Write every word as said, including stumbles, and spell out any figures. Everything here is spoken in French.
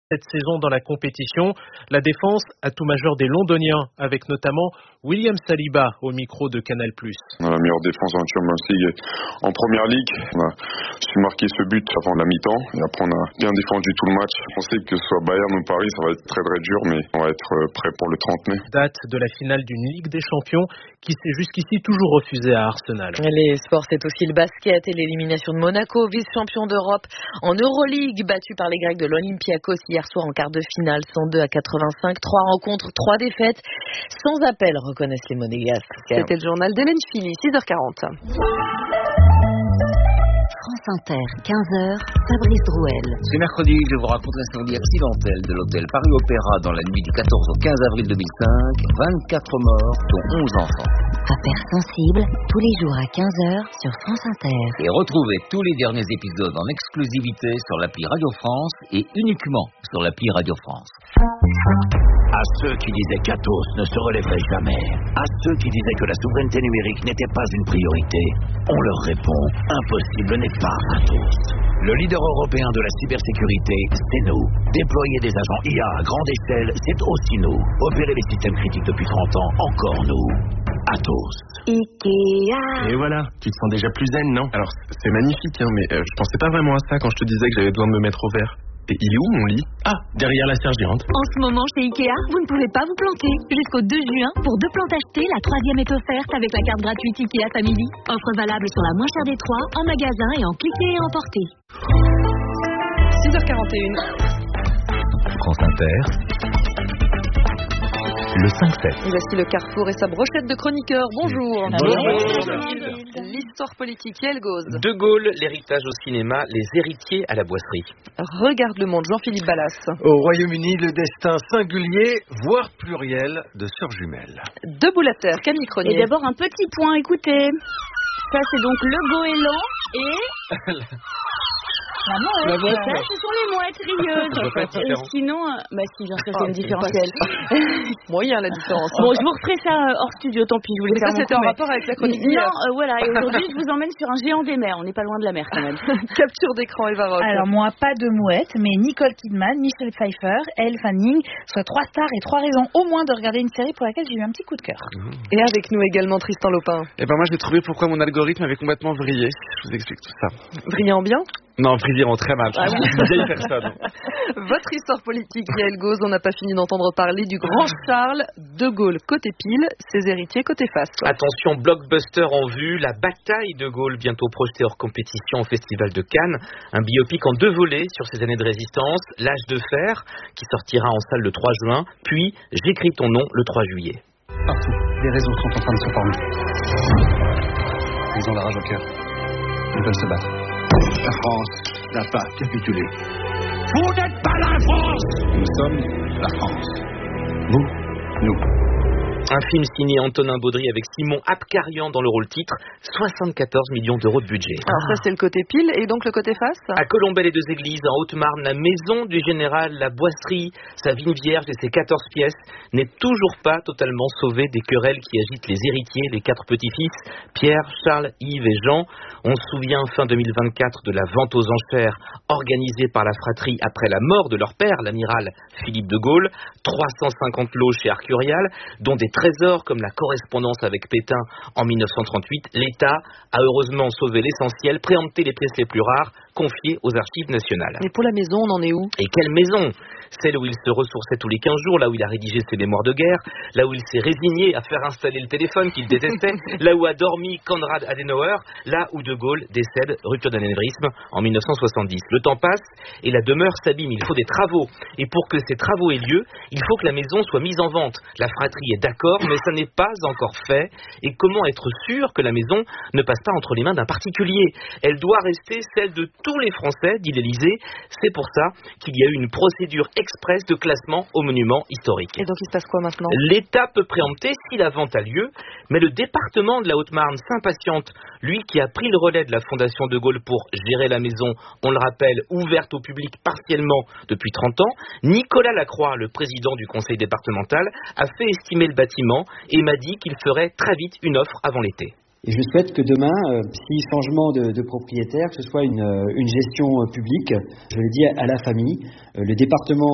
cette saison dans la compétition. La défense à tout majeur des Londoniens, avec notamment William Saliba au micro de Canal plus. On a la meilleure défense en Champions League en Première Ligue. On a su marquer ce but avant la mi-temps et après on a bien défendu tout le match. On sait que ce soit Bayern ou Paris, ça va être très très dur, mais on va être prêt pour le trente mai. Date de la finale d'une Ligue des Champions qui s'est jusqu'ici toujours refusée à Arsenal. Les sports, c'est aussi le basket et l'élimination de Monaco, vice-champion d'Europe en Euroleague, battu par les Grecs de l'Olympiakos hier soir en quart de finale, cent deux à quatre-vingt-cinq. Trois rencontres, trois défaites, sans appel, reconnaissent les Monégasques. C'était le journal d'Hélène Philly, six heures quarante. France Inter, quinze heures, Fabrice Drouel. Ce mercredi, je vous raconte l'incendie accidentel de l'hôtel Paris Opéra dans la nuit du quatorze au quinze avril deux mille cinq. vingt-quatre morts, dont onze enfants. Affaires sensibles, tous les jours à quinze heures sur France Inter. Et retrouvez tous les derniers épisodes en exclusivité sur l'appli Radio France et uniquement sur l'appli Radio France. À ceux qui disaient qu'Atos ne se relèverait jamais, à ceux qui disaient que la souveraineté numérique n'était pas une priorité, on leur répond, impossible n'est pas Atos. Le leader européen de la cybersécurité, c'est nous. Déployer des agents I A à grande échelle, c'est aussi nous. Opérer les systèmes critiques depuis trente ans, encore nous. Atos. Ikea. Et voilà, tu te sens déjà plus zen, non? Alors, c'est magnifique, hein, mais euh, je pensais pas vraiment à ça quand je te disais que j'avais besoin de me mettre au vert. Et il est où mon lit? Ah, derrière la serre géante. En ce moment, chez Ikea, vous ne pouvez pas vous planter. Jusqu'au deux juin, pour deux plantes achetées, la troisième est offerte avec la carte gratuite Ikea Family. Offre valable sur la moins chère des trois, en magasin et en cliquer et emporter. six heures quarante et une. France Inter. Le cinq sept. Voici le Carrefour et sa brochette de chroniqueurs. Bonjour. Bonjour. L'histoire politique, Yael Gauz. De Gaulle, l'héritage au cinéma, les héritiers à la boisserie. Regarde le monde, Jean-Philippe Ballas. Au Royaume-Uni, le destin singulier, voire pluriel, de sœurs jumelles. Debout la terre, Camille Cronier. Et d'abord un petit point, écoutez. Ça c'est donc le goéland et... La mouette, la ça, ce sont les mouettes rieuses. Et sinon, euh, bah si, bien sûr, c'est oh, une différentielle. Moyen la différence. Bon, je vous referai ça euh, hors studio, tant pis. Je voulais mais faire ça, c'était en mais... rapport avec la chronique Non, d'hier. euh, voilà. Et aujourd'hui, je vous emmène sur un géant des mers. On n'est pas loin de la mer, quand même. Capture d'écran, Eva Rock. Alors moi, pas de mouette, mais Nicole Kidman, Michelle Pfeiffer, Elle Fanning, soit trois stars et trois raisons au moins de regarder une série pour laquelle j'ai eu un petit coup de cœur. Mmh. Et avec nous également Tristan Lopin. Et ben moi, j'ai trouvé pourquoi mon algorithme avait complètement vrillé. Je vous explique tout ça. Brillant bien? Non, brillant très mal. Ah oui. Vieille personne. Votre histoire politique, Yael Gauz, on n'a pas fini d'entendre parler du grand Charles de Gaulle côté pile, ses héritiers côté face. Attention, blockbuster en vue, la bataille de Gaulle bientôt projetée hors compétition au Festival de Cannes. Un biopic en deux volets sur ses années de résistance, L'âge de fer, qui sortira en salle le trois juin, puis J'écris ton nom le trois juillet. Partout, les réseaux sont en train de se former. Ils ont la rage au cœur. Ils veulent se battre. La France n'a pas capitulé. Vous n'êtes pas la France! Nous sommes la France. Vous, nous. Un film signé Antonin Baudry avec Simon Abkarian dans le rôle titre, soixante-quatorze millions d'euros de budget. Alors ça c'est le côté pile et donc le côté face? À Colombelles et deux Églises, en Haute-Marne, la maison du général, la boisserie, sa vigne vierge et ses quatorze pièces n'est toujours pas totalement sauvée des querelles qui agitent les héritiers, les quatre petits-fils, Pierre, Charles, Yves et Jean. On se souvient fin deux mille vingt-quatre de la vente aux enchères organisée par la fratrie après la mort de leur père, l'amiral Philippe de Gaulle. trois cent cinquante lots chez Arcurial, dont des trésors comme la correspondance avec Pétain en mille neuf cent trente-huit. L'État a heureusement sauvé l'essentiel, préempté les pièces les plus rares, confiées aux archives nationales. Mais pour la maison, on en est où? Et quelle maison? Celle où il se ressourçait tous les quinze jours, là où il a rédigé ses mémoires de guerre, là où il s'est résigné à faire installer le téléphone qu'il détestait, là où a dormi Konrad Adenauer, là où De Gaulle décède, rupture d'anévrisme, en mille neuf cent soixante-dix. Le temps passe et la demeure s'abîme. Il faut des travaux. Et pour que ces travaux aient lieu, il faut que la maison soit mise en vente. La fratrie est d'accord, mais ça n'est pas encore fait. Et comment être sûr que la maison ne passe pas entre les mains d'un particulier? Elle doit rester celle de tous les Français, dit l'Élysée. C'est pour ça qu'il y a eu une procédure express de classement au monument historique. Et donc il se passe quoi maintenant? L'État peut préempter si la vente a lieu, mais le département de la Haute-Marne s'impatiente. Lui qui a pris le relais de la Fondation de Gaulle pour gérer la maison, on le rappelle, ouverte au public partiellement depuis trente ans, Nicolas Lacroix, le président du conseil départemental, a fait estimer le bâtiment et m'a dit qu'il ferait très vite une offre avant l'été. Et je souhaite que demain, euh, si changement de, de propriétaire, que ce soit une, une gestion euh, publique, je l'ai dit à, à la famille, euh, le département